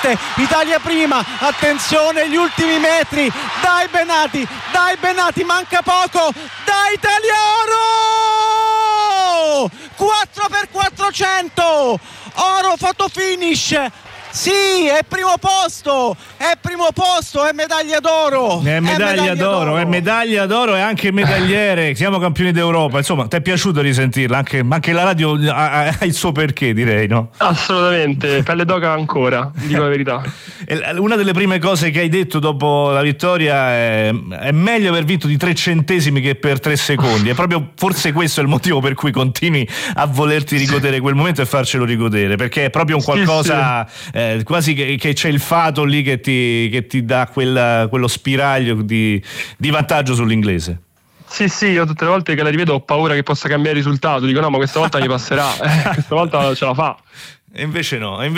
rete, Italia prima, attenzione gli ultimi metri, dai Benati, manca poco, dai Italia oro, 4x400, oro photo finish. Sì, è primo posto, è medaglia d'oro. È medaglia d'oro e anche medagliere. Siamo campioni d'Europa. Insomma, ti è piaciuto risentirla? Anche la radio ha il suo perché, direi, no? Assolutamente, pelle d'oca ancora, dico la verità. Una delle prime cose che hai detto dopo la vittoria è meglio aver vinto di 3 centesimi che per 3 secondi. È proprio forse questo è il motivo per cui continui a volerti rigodere quel momento e farcelo rigodere, perché è proprio un qualcosa... Sì. Quasi che c'è il fato lì che ti dà quello spiraglio di vantaggio sull'inglese. Sì, io tutte le volte che la rivedo ho paura che possa cambiare risultato, dico no, ma questa volta mi passerà, questa volta ce la fa. E invece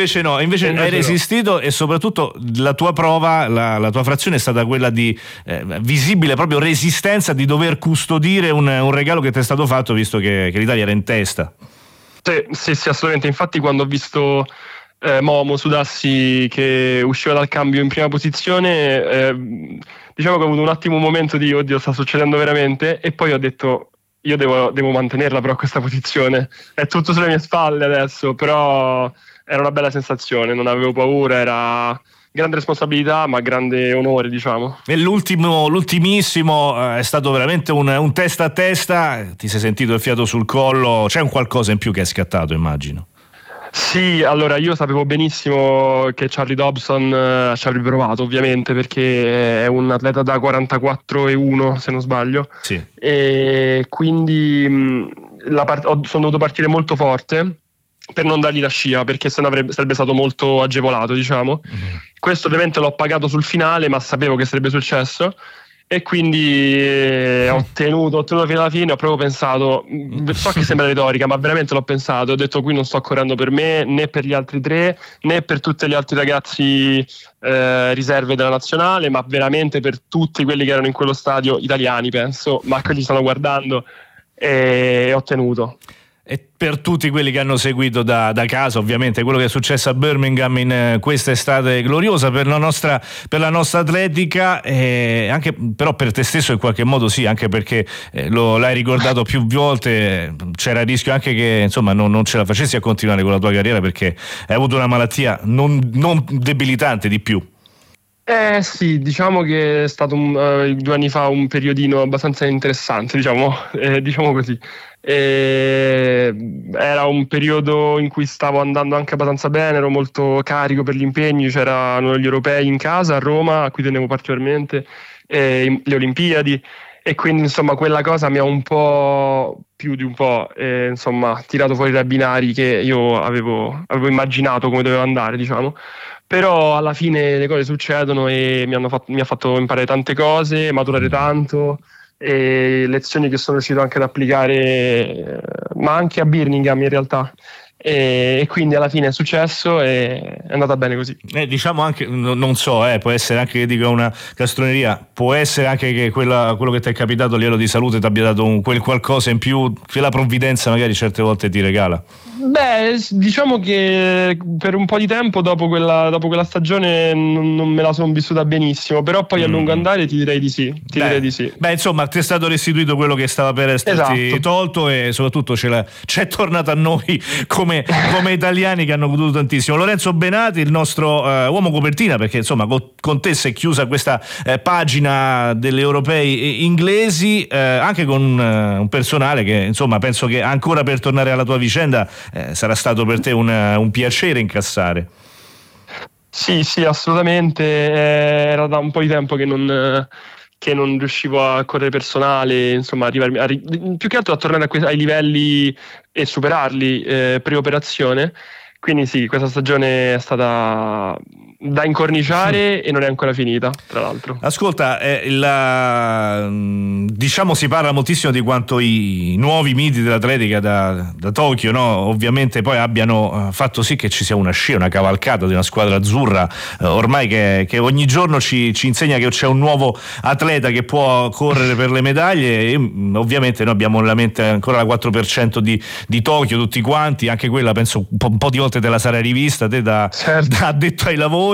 hai resistito, e soprattutto la tua prova, la tua frazione è stata quella di visibile proprio resistenza, di dover custodire un regalo che ti è stato fatto, visto che l'Italia era in testa. Sì, assolutamente. Infatti quando ho visto Momo Sudassi che usciva dal cambio in prima posizione, diciamo che ho avuto un attimo un momento di oddio, sta succedendo veramente, e poi ho detto io devo mantenerla però questa posizione, è tutto sulle mie spalle adesso, però era una bella sensazione, non avevo paura, era grande responsabilità ma grande onore, diciamo. E l'ultimissimo è stato veramente un testa a testa, ti sei sentito il fiato sul collo, c'è un qualcosa in più che è scattato, immagino. Sì, allora io sapevo benissimo che Charlie Dobson ci avrebbe provato, ovviamente, perché è un atleta da 44,1 se non sbaglio. Sì. E quindi sono dovuto partire molto forte per non dargli la scia, perché sennò sarebbe stato molto agevolato, diciamo. Questo ovviamente l'ho pagato sul finale, ma sapevo che sarebbe successo. E quindi ho tenuto fino alla fine, ho proprio pensato, so che sembra retorica, ma veramente l'ho pensato, ho detto qui non sto correndo per me, né per gli altri 3, né per tutti gli altri ragazzi riserve della nazionale, ma veramente per tutti quelli che erano in quello stadio, italiani penso, ma che ci stanno guardando, e ho tenuto. E per tutti quelli che hanno seguito da casa, ovviamente quello che è successo a Birmingham in quest'estate gloriosa per la nostra atletica, anche però per te stesso in qualche modo, sì, anche perché l'hai ricordato più volte, c'era il rischio anche che insomma non ce la facessi a continuare con la tua carriera, perché hai avuto una malattia non debilitante di più. Sì, diciamo che è stato 2 anni fa un periodino abbastanza interessante, diciamo così. Era un periodo in cui stavo andando anche abbastanza bene, ero molto carico per gli impegni, c'erano gli europei in casa a Roma, a cui tenevo particolarmente, le Olimpiadi, e quindi insomma quella cosa mi ha un po' più di un po' insomma tirato fuori dai binari che io avevo immaginato come doveva andare, diciamo. Però alla fine le cose succedono e mi ha fatto imparare tante cose, maturare tanto, e lezioni che sono riuscito anche ad applicare, ma anche a Birmingham in realtà. E quindi alla fine è successo e è andata bene così. Diciamo anche, non so, può essere anche che dico una castroneria, può essere anche che quello che ti è capitato a livello di salute ti abbia dato quel qualcosa in più che la provvidenza magari certe volte ti regala. Beh, diciamo che per un po' di tempo dopo quella stagione non me la sono vissuta benissimo, però poi a lungo andare ti direi di sì. Beh, insomma, ti è stato restituito quello che stava per esserti tolto, e soprattutto c'è tornato a noi come italiani che hanno goduto tantissimo. Lorenzo Benati, il nostro uomo copertina, perché insomma con te si è chiusa questa pagina delle europei inglesi, anche con un personale che insomma penso che ancora per tornare alla tua vicenda sarà stato per te un piacere incassare. Sì, assolutamente, era da un po' di tempo che non riuscivo a correre personale, insomma più che altro a tornare ai livelli e superarli pre-operazione. Quindi sì, questa stagione è stata da incorniciare e non è ancora finita, tra l'altro. Ascolta, diciamo si parla moltissimo di quanto i nuovi miti dell'atletica da Tokyo, no? Ovviamente poi abbiano fatto sì che ci sia una scia, una cavalcata di una squadra azzurra, ormai che ogni giorno ci insegna che c'è un nuovo atleta che può correre per le medaglie, e ovviamente noi abbiamo nella mente ancora la 4% di Tokyo tutti quanti, anche quella penso un po' di volte te la sarai rivista te da addetto ai lavori.